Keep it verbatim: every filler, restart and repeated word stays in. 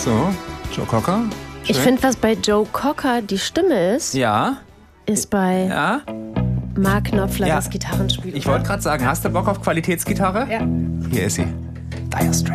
So, Joe Cocker. Ich finde, was bei Joe Cocker die Stimme ist, Ja. ist bei Ja. Mark Knopfler Ja. das Gitarrenspiel. Ich wollte gerade sagen, hast du Bock auf Qualitätsgitarre? Ja. Hier ist sie. Dire Straits.